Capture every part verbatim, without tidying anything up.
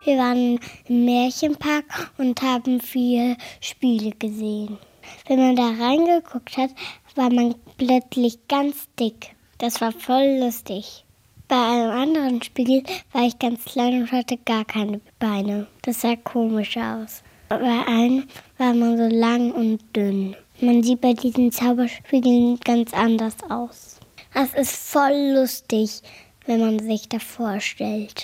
Wir waren im Märchenpark und haben viele Spiele gesehen. Wenn man da reingeguckt hat, war man plötzlich ganz dick. Das war voll lustig. Bei einem anderen Spiegel war ich ganz klein und hatte gar keine Beine. Das sah komisch aus. Bei einem war man so lang und dünn. Man sieht bei diesen Zauberspiegeln ganz anders aus. Das ist voll lustig, wenn man sich das vorstellt.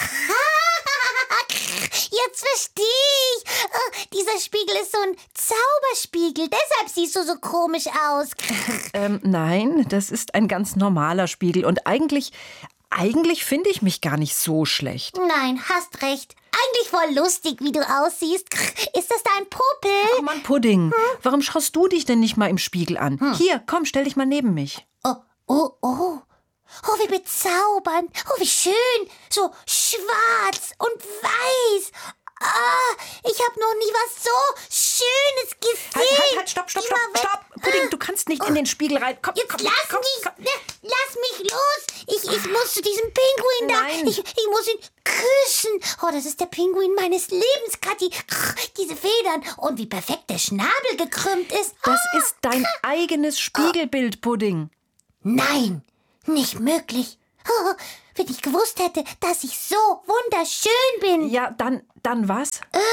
Jetzt verstehe ich. Oh, dieser Spiegel ist so ein Zauberspiegel. Deshalb siehst du so komisch aus. ähm, nein, das ist ein ganz normaler Spiegel. Und eigentlich, eigentlich finde ich mich gar nicht so schlecht. Nein, hast recht. Eigentlich voll lustig, wie du aussiehst. Ist das dein Popel? Ach Mann, Pudding. Hm? Warum schaust du dich denn nicht mal im Spiegel an? Hm. Hier, komm, stell dich mal neben mich. Oh, oh, oh. Oh, wie bezaubernd. Oh, wie schön. So schwarz und weiß. Ah, ich habe noch nie was so Schönes gesehen. Halt, halt, halt, stopp, stopp, stopp, stopp. Pudding, du kannst nicht oh. in den Spiegel rein. Komm, Jetzt komm, lass komm, mich, komm. lass mich los. Ich, ich muss zu diesem Pinguin da. Nein. Ich, ich muss ihn küssen. Oh, das ist der Pinguin meines Lebens, Kathi. Diese Federn und wie perfekt der Schnabel gekrümmt ist. Das oh. ist dein eigenes Spiegelbild, Pudding. Nein, nicht möglich. Oh, wenn ich gewusst hätte, dass ich so wunderschön bin. Ja, dann, dann was?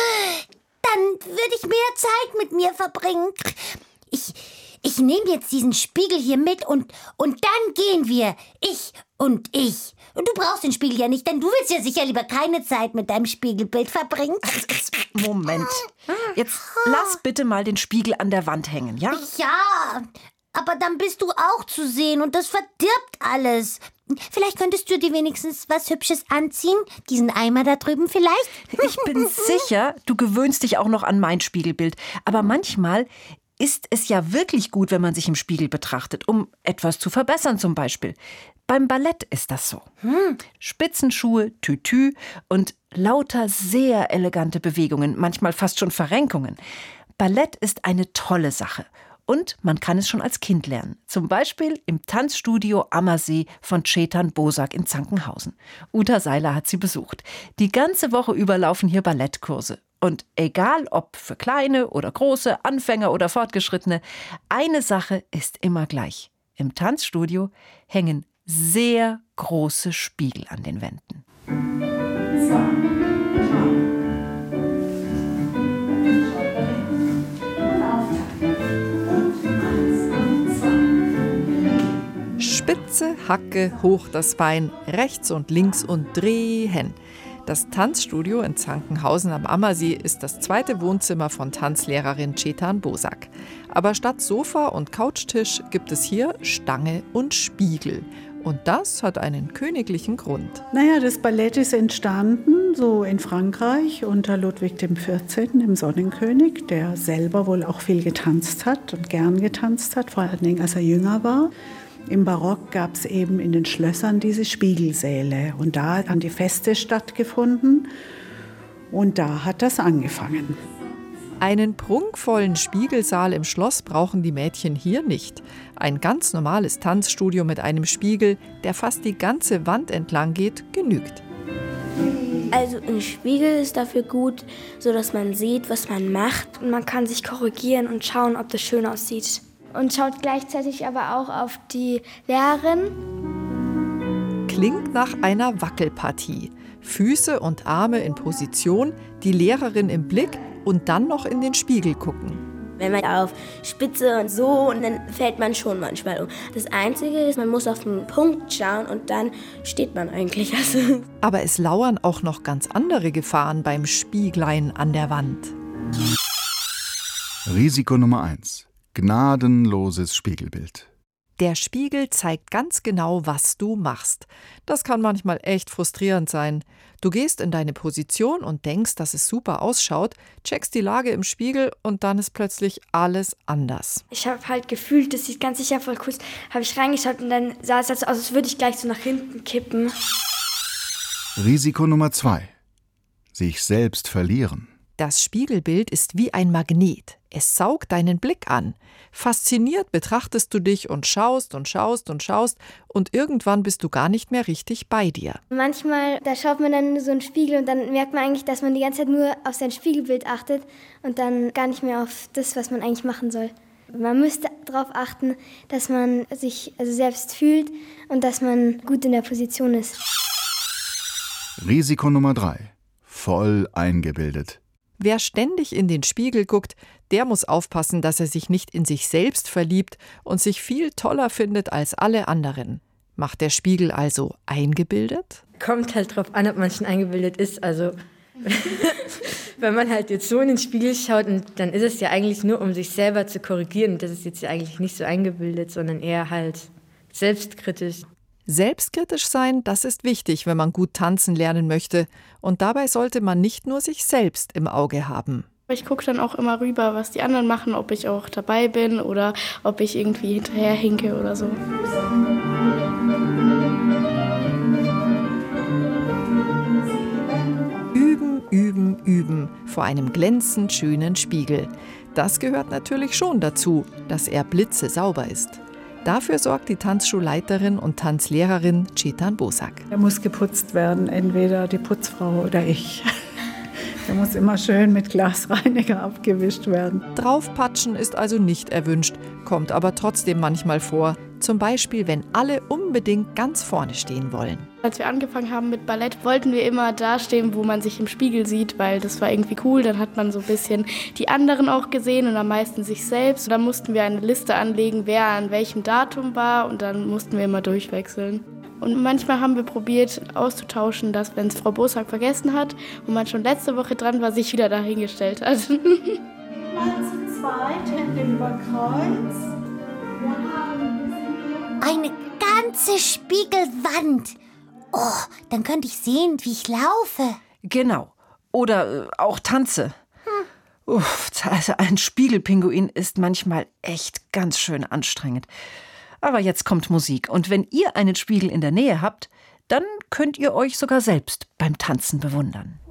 Dann würde ich mehr Zeit mit mir verbringen. Ich, ich nehme jetzt diesen Spiegel hier mit und, und dann gehen wir. Ich und ich. Und du brauchst den Spiegel ja nicht, denn du willst ja sicher lieber keine Zeit mit deinem Spiegelbild verbringen. Moment. Jetzt lass bitte mal den Spiegel an der Wand hängen, ja? Ja, aber dann bist du auch zu sehen und das verdirbt alles. Vielleicht könntest du dir wenigstens was Hübsches anziehen? Diesen Eimer da drüben vielleicht? Ich bin sicher, du gewöhnst dich auch noch an mein Spiegelbild. Aber manchmal ist es ja wirklich gut, wenn man sich im Spiegel betrachtet, um etwas zu verbessern zum Beispiel. Beim Ballett ist das so. Hm. Spitzenschuhe, Tütü und lauter sehr elegante Bewegungen, manchmal fast schon Verrenkungen. Ballett ist eine tolle Sache. Und man kann es schon als Kind lernen. Zum Beispiel im Tanzstudio Ammersee von Chetan Bosak in Zankenhausen. Uta Seiler hat sie besucht. Die ganze Woche über laufen hier Ballettkurse. Und egal ob für kleine oder große, Anfänger oder Fortgeschrittene, eine Sache ist immer gleich. Im Tanzstudio hängen sehr große Spiegel an den Wänden. Spitze, Hacke, hoch das Bein, rechts und links und drehen. Das Tanzstudio in Zankenhausen am Ammersee ist das zweite Wohnzimmer von Tanzlehrerin Chetan Bosak. Aber statt Sofa und Couchtisch gibt es hier Stange und Spiegel. Und das hat einen königlichen Grund. Naja, das Ballett ist entstanden so in Frankreich unter Ludwig der Vierzehnte., dem Sonnenkönig, der selber wohl auch viel getanzt hat und gern getanzt hat, vor allen Dingen als er jünger war. Im Barock gab es eben in den Schlössern diese Spiegelsäle und da haben die Feste stattgefunden und da hat das angefangen. Einen prunkvollen Spiegelsaal im Schloss brauchen die Mädchen hier nicht. Ein ganz normales Tanzstudio mit einem Spiegel, der fast die ganze Wand entlang geht, genügt. Also ein Spiegel ist dafür gut, sodass man sieht, was man macht und man kann sich korrigieren und schauen, ob das schön aussieht. Und schaut gleichzeitig aber auch auf die Lehrerin. Klingt nach einer Wackelpartie. Füße und Arme in Position, die Lehrerin im Blick und dann noch in den Spiegel gucken. Wenn man auf Spitze und so, und dann fällt man schon manchmal um. Das Einzige ist, man muss auf den Punkt schauen und dann steht man eigentlich. Also. Aber es lauern auch noch ganz andere Gefahren beim Spieglein an der Wand. Risiko Nummer eins. Gnadenloses Spiegelbild. Der Spiegel zeigt ganz genau, was du machst. Das kann manchmal echt frustrierend sein. Du gehst in deine Position und denkst, dass es super ausschaut, checkst die Lage im Spiegel und dann ist plötzlich alles anders. Ich habe halt gefühlt, das sieht ganz sicher voll cool aus. Habe ich reingeschaut und dann sah es halt so aus, als würde ich gleich so nach hinten kippen. Risiko Nummer zwei. Sich selbst verlieren. Das Spiegelbild ist wie ein Magnet. Es saugt deinen Blick an. Fasziniert betrachtest du dich und schaust und schaust und schaust und irgendwann bist du gar nicht mehr richtig bei dir. Manchmal, da schaut man dann in so einen Spiegel und dann merkt man eigentlich, dass man die ganze Zeit nur auf sein Spiegelbild achtet und dann gar nicht mehr auf das, was man eigentlich machen soll. Man müsste darauf achten, dass man sich also selbst fühlt und dass man gut in der Position ist. Risiko Nummer drei. Voll eingebildet. Wer ständig in den Spiegel guckt, der muss aufpassen, dass er sich nicht in sich selbst verliebt und sich viel toller findet als alle anderen. Macht der Spiegel also eingebildet? Kommt halt drauf an, ob man schon eingebildet ist. Also wenn man halt jetzt so in den Spiegel schaut, und dann ist es ja eigentlich nur, um sich selber zu korrigieren. Das ist jetzt ja eigentlich nicht so eingebildet, sondern eher halt selbstkritisch. Selbstkritisch sein, das ist wichtig, wenn man gut tanzen lernen möchte. Und dabei sollte man nicht nur sich selbst im Auge haben. Ich gucke dann auch immer rüber, was die anderen machen, ob ich auch dabei bin oder ob ich irgendwie hinterher hinke oder so. Üben, üben, üben vor einem glänzend schönen Spiegel. Das gehört natürlich schon dazu, dass er blitzesauber ist. Dafür sorgt die Tanzschulleiterin und Tanzlehrerin Chetan Bosak. Er muss geputzt werden, entweder die Putzfrau oder ich. Er muss immer schön mit Glasreiniger abgewischt werden. Draufpatschen ist also nicht erwünscht, kommt aber trotzdem manchmal vor. Zum Beispiel, wenn alle unbedingt ganz vorne stehen wollen. Als wir angefangen haben mit Ballett, wollten wir immer da stehen, wo man sich im Spiegel sieht, weil das war irgendwie cool. Dann hat man so ein bisschen die anderen auch gesehen und am meisten sich selbst. Und dann mussten wir eine Liste anlegen, wer an welchem Datum war und dann mussten wir immer durchwechseln. Und manchmal haben wir probiert auszutauschen, dass, wenn es Frau Bosak vergessen hat und man schon letzte Woche dran war, sich wieder dahingestellt hat. Mal zu zweit, Hände über Kreuz. Eine ganze Spiegelwand. Oh, dann könnte ich sehen, wie ich laufe. Genau. Oder äh, auch tanze. Hm. Uff, also ein Spiegelpinguin ist manchmal echt ganz schön anstrengend. Aber jetzt kommt Musik. Und wenn ihr einen Spiegel in der Nähe habt, dann könnt ihr euch sogar selbst beim Tanzen bewundern.